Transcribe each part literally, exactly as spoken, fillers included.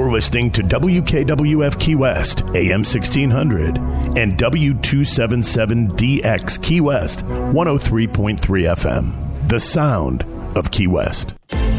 You're listening to W K W F Key West, A M sixteen hundred, and W two seventy-seven D X Key West, one oh three point three F M. The sound of Key West.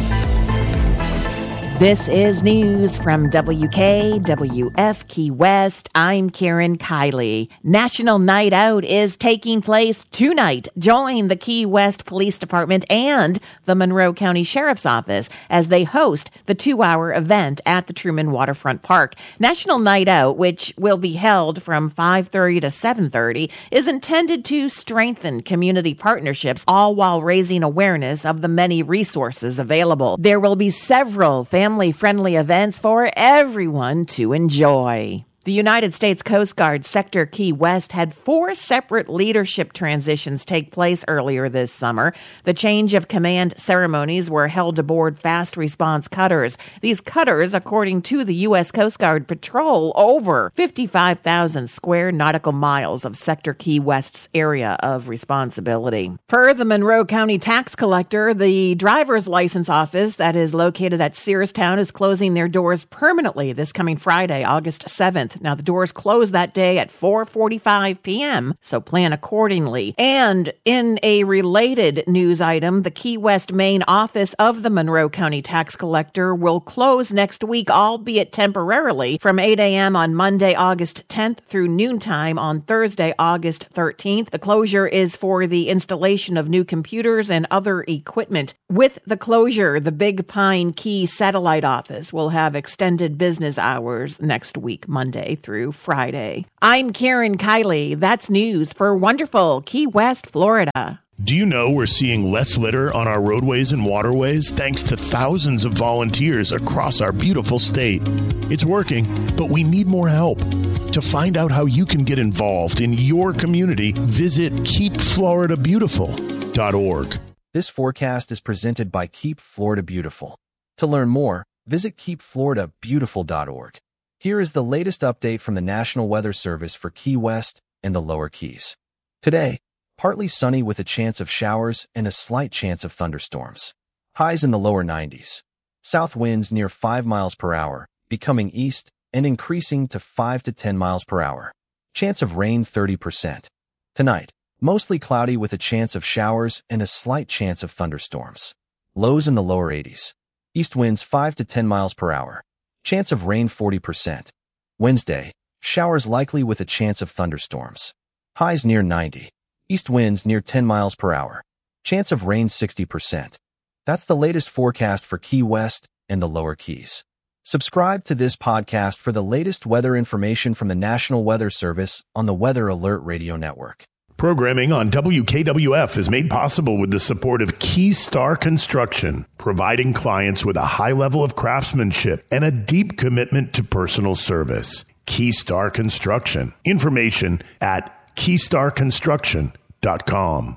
This is news from W K W F Key West. I'm Karen Kiley. National Night Out is taking place tonight. Join the Key West Police Department and the Monroe County Sheriff's Office as they host the two-hour event at the Truman Waterfront Park. National Night Out, which will be held from five thirty to seven thirty, is intended to strengthen community partnerships, all while raising awareness of the many resources available. There will be several family family-friendly events for everyone to enjoy. The United States Coast Guard Sector Key West had four separate leadership transitions take place earlier this summer. The change of command ceremonies were held aboard fast response cutters. These cutters, according to the U S Coast Guard, patrol over fifty-five thousand square nautical miles of Sector Key West's area of responsibility. Per the Monroe County Tax Collector, the driver's license office that is located at Searstown is closing their doors permanently this coming Friday, August seventh. Now, the doors close that day at four forty-five p.m., so plan accordingly. And in a related news item, the Key West main office of the Monroe County Tax Collector will close next week, albeit temporarily, from eight a.m. on Monday, August tenth through noontime on Thursday, August thirteenth. The closure is for the installation of new computers and other equipment. With the closure, the Big Pine Key Satellite Office will have extended business hours next week, Monday through Friday. I'm Karen Kiley. That's news for wonderful Key West, Florida. Do you know we're seeing less litter on our roadways and waterways thanks to thousands of volunteers across our beautiful state? It's working, but we need more help. To find out how you can get involved in your community, visit keep florida beautiful dot org. This forecast is presented by Keep Florida Beautiful. To learn more, visit keep florida beautiful dot org. Here is the latest update from the National Weather Service for Key West and the Lower Keys. Today, partly sunny with a chance of showers and a slight chance of thunderstorms. Highs in the lower nineties. South winds near five miles per hour, becoming east and increasing to five to ten miles per hour. Chance of rain thirty percent. Tonight, mostly cloudy with a chance of showers and a slight chance of thunderstorms. Lows in the lower eighties. East winds five to ten miles per hour. Chance of rain forty percent. Wednesday, showers likely with a chance of thunderstorms. Highs near ninety. East winds near ten miles per hour. Chance of rain sixty percent. That's the latest forecast for Key West and the Lower Keys. Subscribe to this podcast for the latest weather information from the National Weather Service on the Weather Alert Radio Network. Programming on W K W F is made possible with the support of Keystar Construction, providing clients with a high level of craftsmanship and a deep commitment to personal service. Keystar Construction. Information at keystar construction dot com.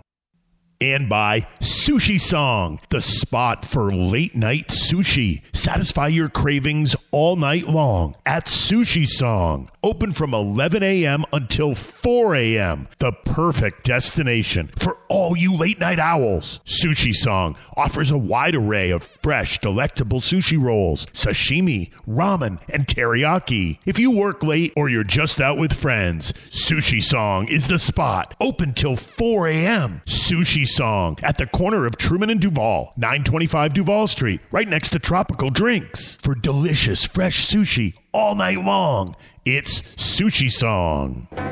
And by Sushi Song, the spot for late night sushi. Satisfy your cravings all night long at Sushi Song. Open from eleven a.m. until four a.m. The perfect destination for all you late night owls. Sushi Song offers a wide array of fresh, delectable sushi rolls, sashimi, ramen, and teriyaki. If you work late or you're just out with friends, Sushi Song is the spot. Open till four a.m. Sushi Song at the corner of Truman and Duval, nine twenty-five Duval Street, right next to Tropical Drinks. For delicious, fresh sushi all night long, it's Sushi Song.